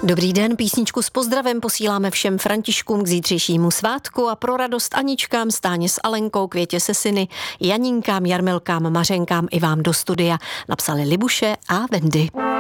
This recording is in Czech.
Dobrý den, písničku s pozdravem posíláme všem Františkům k zítřejšímu svátku a pro radost Aničkám, Stáně s Alenkou, Květě se syny, Janinkám, Jarmilkám, Mařenkám i vám do studia napsali Libuše a Vendy.